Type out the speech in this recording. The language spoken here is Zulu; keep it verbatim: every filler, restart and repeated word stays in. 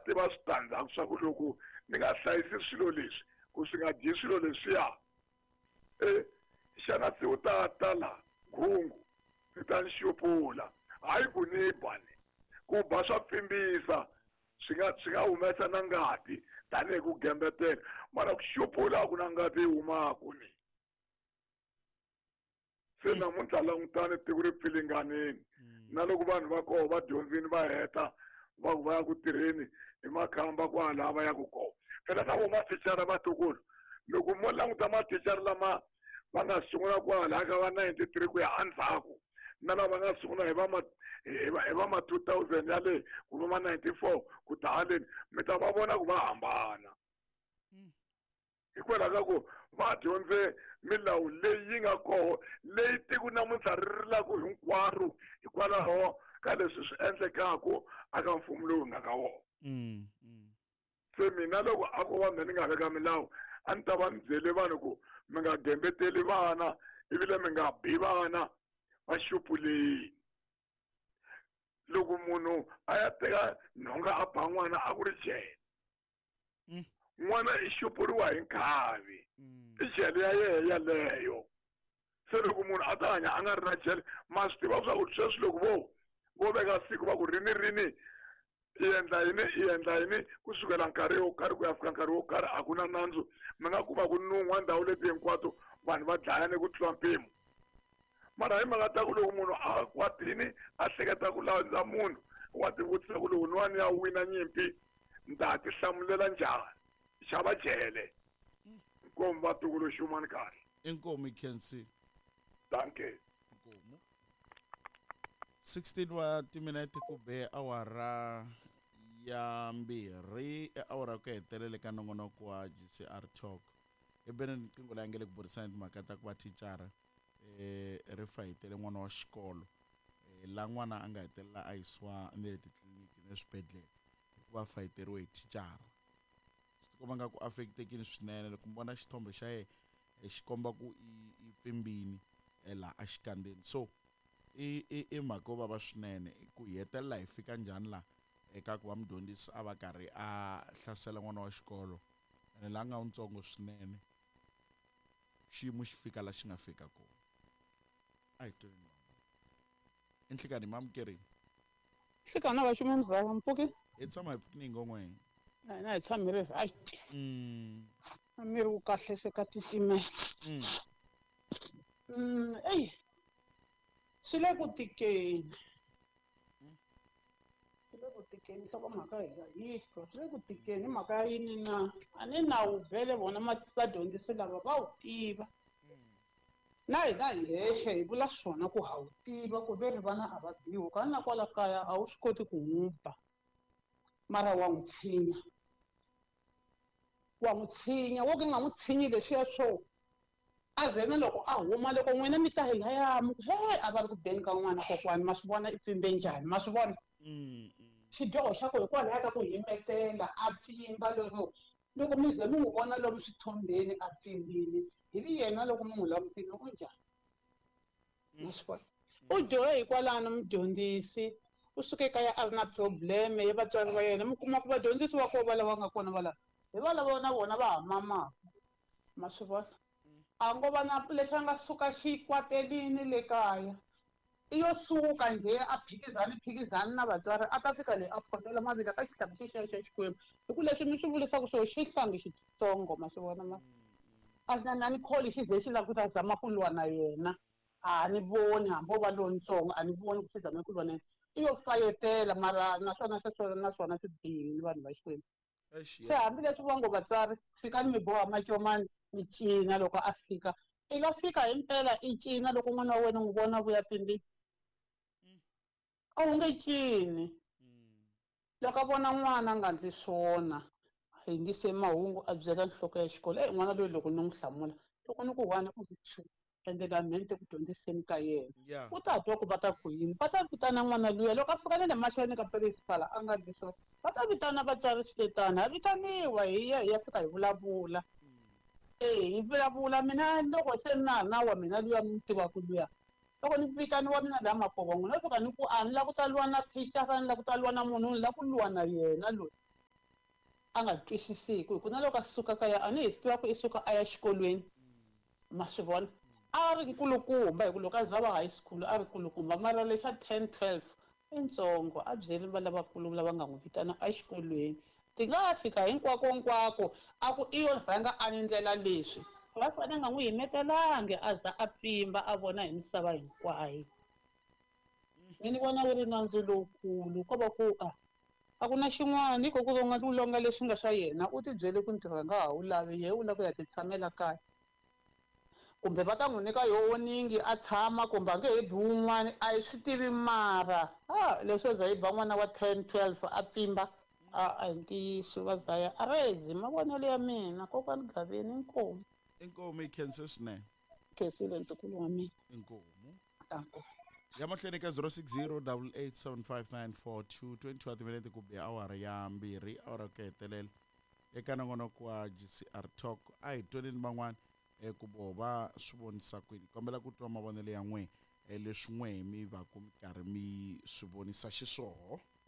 tiva switandzhaku swa ku loko ni nga hlayisi swilo leswi ku swi nga dyi swilo leswiya eh xana se u ta tala gungu ti ta ni xupula hayi ku ni bani ku ba swa pfimbisa swi nga swi nga humesa na ngati tanihi ku gembetela mara ku xupula ku na ngati humaku ni se namuntlha langutani tiko ri pfilinganini na loko vanhu va koho va dyondzini va heta va va ya ku tirheni hi makhamba kwala va ya ku koho phela na vo mathicara vatukulu loko mo languta mathicara lama va nga sungula kwala ka va ninety-three ku ya endzhaku na lava nga sungula hi va ma hi va ma two thousand yale ku va ma ninety-four ku ta haleni mi ta va vona ku va hambana hikwalaho ka ku va dyondze milawu leyi nga koho leyi tiko namuntlha ri rilaka hinkwaro hikwalaho ka leswi swi endlekaku aka mfumo lowu nga ka wona se mina loko a ko va ni nga veka milawu a ni ta va ni byele vanhu ku mi nga gembeteli vana ivile mi nga bi vana va xupuleni loko munhu a ya teka nhonga a ba n'wana a ku ri jele n'wana i xupuriwa hi nkhavi i jele ya yehe yaleyo se loko munhu a ta hanya a nga ri na jele ma swi tiva swa ku sweswi loko vo vo veka siku va ku rini rini i endla yini i endla yini kusukela nkarhi wo karhi ku ya fika nkarhi wo karhi a ku na nandzu mi nga kuma ku nun'wa ndhawu leti hinkwato vanhu va dlayane ku tlula mpimo mara hi mhaka ta ku loko munhu a kwatini a hleketa ku landza munhu wa tivutisa ku loko niwani ya wina nyimpi ni ta ti hlamulela njhani xava jele inkomu vatukulu xumani kahle inkomu ikhensi danke inkomu sixteen wa timinete ku be awara ya mbirhi e awara ku hetelele ka nongonoko wa G C R Talk e bene riqingho la ngele ku burisana timhaka ta ku va thicara eh ri fayitele n'wana wa xikolo la n'wana a nga hetelela a yisiwa ni le titliliniki ni swibedhlele ku va fayiteriwe hi thicara swi komba nga ku affectekini swinene loko mbona xithombe xa ye xi komba ku i pfimbini la a xikandzeni so i i i mhaka va va swinene ku hetelela hi fika njhani la eka ku va mudyondzisi a va karhi a hlasela n'wana wa xikolo ene la nga untsongo swinene xiyimo xi fika la xi nga fika kona a hi tweni enhlekani mamukeri sikana va xumi mzaka mpfuki i tshama hi pfukini hi ngongwena a na hi tshamile hayi mm a miri wu kahle se ka titimela mm mm ey swi le ku tikeni swi le ku tikeni swa mhaka hi yi swi le ku tikeni mhaka ya yini na a ni nawu vhele vona vadyondzisi lava va wu tiva na hina hi hexe hi vula swona ku ha wu tiva ku ve ri vana a va biwi kana na kwala kaya a wu swi koti ku n'wi ba mara wa n'wi tshinya wa n'wi tshinya wo ka nga n'wi tshinyi leswiya swo a ze na loko a huma loko n'wina mi ta hi laya mi ku he a va ri ku beni ka n'wana kokwani ma swi vona i pfimbe njhani ma swi vona xidyoho xa ku hikwalaho ka ku yimetela a pfimba loko loko mi ze mi n'wi vona lomu swithombeni a pfimbile hi vi yena loko mi n'wi langutile u njhani ma swi vona u dyohe hikwalano mudyondzisi u suke kaya a ri na probleme hi vatswari va yena mi kuma ku vadyondzisi va koho va lava nga kona va lava hi va lava na vona va hamamaka ma swi vona a ngo va na leswi a nga suka xikwatelini le kaya i yo suka njhe a phikizana phikizana na vatswari a ta fika leyi a photela mavila ka xihlangi xexeya xa xikwembu hi ku leswi mi swi vulisaka swo xihlangi xitsongo ma swi vona ma a na na ni kholi xi ze xi lava ku ta zama ku lwa na yena a ni voni hambi o va lontsongo a ni voni ku xi zame ku lwa na yena i yo fayetela mara naswona sweswo naswona swi bihile vanhu va xikwembu se hambileswi va ngo vatswari fika ni mi boha matyomani mi cina loko a fika i nga fika hi mpela i cina loko n'wana wa wena n'wi vona vuya pimbini a wu nge cini loko a vona n'wana a nga ndli swona a yingise mahungu a byela nhloko ya xikolo e n'wana loyi loko ni n'wi hlamula loko ni ku one u zi endlela mente ku dyondziseni ka yena u ta twa ku va ta ku yini va ta vitana n'wana luya loko a fika na le mahlweni ka principal a nga ndli swona va ta vitana vatswari switetana ha vitaniwa hi ya hi ya fika hi vulavula eh hi vulavula mina loko se na na wa mina luya mi tivaka luya loko ni vitaniwa mina la makovongo no fika ni ku a ni la ku ta lwa na teacher ni la ku ta lwa na munhu ni la ku lwa na yena loyi a nga twisisiki hi ku na loko a suka kaya a ni hi swi tiva ku i suka a ya xikolweni ma swi vona a ri nkulukumba hi ku loko a za va high school a ri nkulukumba mara lexa ten twelve i ntsongo a byeli va lavakulu lava nga n'wi vitana exikolweni ti nga fika hinkwakonkwako a ku i yo rhanga a ni ndlela leswi va fane nga n'wi yimetelangi a za a pfimba a vona hi misava hinkwayo mi ni vona wu ri nandzu lowukulu ko va ku a a ku na xin'wana hiko ku longa u longa leswi nga swa yena u tibyele ku ntirho nga ha wu lavi yehe u lava ku ya ti tshamela kaya kumbe va ta n'wi nyika yo woningi a tshama kumbe a nge he bi wun'wana a hi swi tivi mara a leswo za hi ba n'wana wa ten twelve a pfimba a a hi ntiyiso va zaya a rezi mavonelo ya mina kokwani Gaveni inkomu inkomu i khense swinene khensile ntukulu wa mina inkomu tanko ya mahlweni ka zero six zero eight eight seven five nine four two twenty wa timinete ku biya awara ya mbirhi awara ku hetelela eka nongonoko wa G C R Talk a hi twenini van'wana e ku vo va swi vonisa kwini kombela ku twa mavonelo ya n'we leswi n'we mi va ku mi karhi mi swi vonisa xiswona